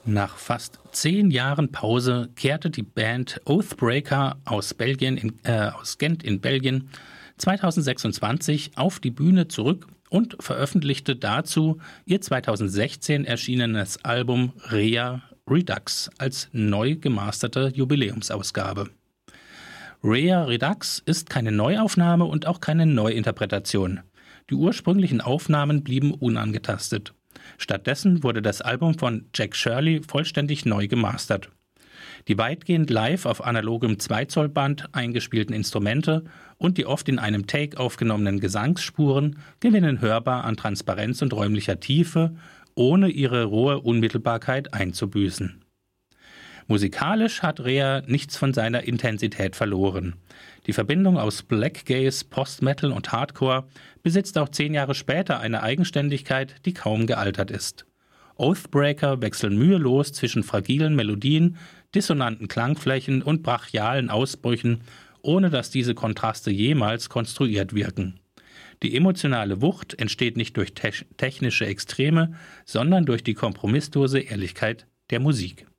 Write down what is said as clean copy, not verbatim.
Nach fast 10 Jahren Pause kehrte die Band Oathbreaker aus Gent in Belgien 2026 auf die Bühne zurück und veröffentlichte dazu ihr 2016 erschienenes Album Rea Redux als neu gemasterte Jubiläumsausgabe. Rea Redux ist keine Neuaufnahme und auch keine Neuinterpretation. Die ursprünglichen Aufnahmen blieben unangetastet. Stattdessen wurde das Album von Jack Shirley vollständig neu gemastert. Die weitgehend live auf analogem 2-Zoll-Band eingespielten Instrumente und die oft in einem Take aufgenommenen Gesangsspuren gewinnen hörbar an Transparenz und räumlicher Tiefe, ohne ihre rohe Unmittelbarkeit einzubüßen. Musikalisch hat Rea nichts von seiner Intensität verloren. Die Verbindung aus Blackgaze, Post-Metal und Hardcore besitzt auch 10 Jahre später eine Eigenständigkeit, die kaum gealtert ist. Oathbreaker wechseln mühelos zwischen fragilen Melodien, dissonanten Klangflächen und brachialen Ausbrüchen, ohne dass diese Kontraste jemals konstruiert wirken. Die emotionale Wucht entsteht nicht durch technische Extreme, sondern durch die kompromisslose Ehrlichkeit der Musik.